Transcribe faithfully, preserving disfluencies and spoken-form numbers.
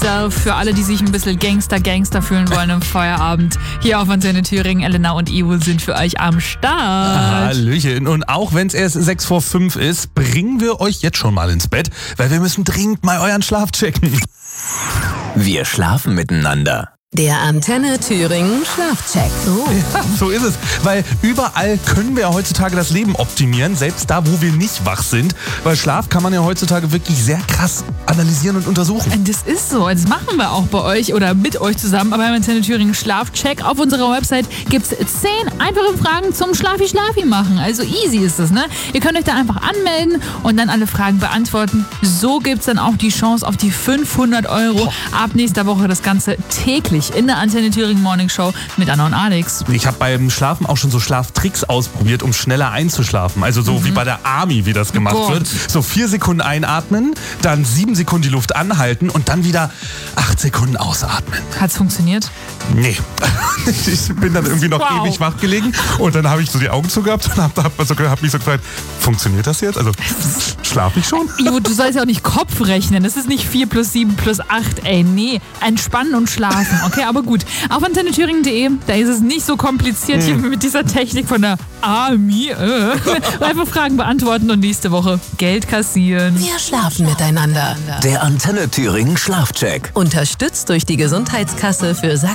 Yourself für alle, die sich ein bisschen Gangster-Gangster fühlen wollen im Feierabend. Hier auf Antenne Thüringen, Elena und Ivo sind für euch am Start. Hallöchen. Und auch wenn es erst sechs vor fünf ist, bringen wir euch jetzt schon mal ins Bett, weil wir müssen dringend mal euren Schlaf checken. Wir schlafen miteinander. Der Antenne Thüringen Schlafcheck. Oh. Ja, so ist es, weil überall können wir ja heutzutage das Leben optimieren, selbst da, wo wir nicht wach sind, weil Schlaf kann man ja heutzutage wirklich sehr krass analysieren und untersuchen. Das ist so, das machen wir auch bei euch oder mit euch zusammen, aber beim Antenne Thüringen Schlafcheck auf unserer Website gibt es zehn einfache Fragen zum Schlafi-Schlafi machen, also easy ist es, ne? Ihr könnt euch da einfach anmelden und dann alle Fragen beantworten. So gibt es dann auch die Chance auf die fünfhundert Euro. Ab nächster Woche das Ganze täglich in der Antenne Thüringen Morning Show mit Anna und Alex. Ich habe beim Schlafen auch schon so Schlaftricks ausprobiert, um schneller einzuschlafen. Also so mhm. wie bei der Army, wie das gemacht Gott. wird. So vier Sekunden einatmen, dann sieben Sekunden die Luft anhalten und dann wieder acht Sekunden ausatmen. Hat's funktioniert? Nee. Ich bin dann irgendwie noch wow. ewig wach gelegen und dann habe ich so die Augen zugehört und habe hab so, hab mich so gefragt, funktioniert das jetzt? Also schlafe ich schon? Ivo, du sollst ja auch nicht Kopf rechnen. Das ist nicht vier plus sieben plus acht, ey. Nee, entspannen und schlafen. Okay, aber gut. Auf antenne thüringen punkt de, da ist es nicht so kompliziert hier mit dieser Technik von der Army. Äh. Einfach Fragen beantworten und nächste Woche Geld kassieren. Wir schlafen miteinander. Der Antenne Thüringen Schlafcheck. Unterstützt durch die Gesundheitskasse für Sachsen.